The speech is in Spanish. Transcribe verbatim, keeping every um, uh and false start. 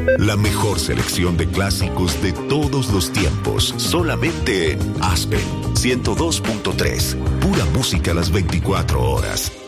La mejor selección de clásicos de todos los tiempos. Solamente Aspen ciento dos punto tres. Pura música a las veinticuatro horas.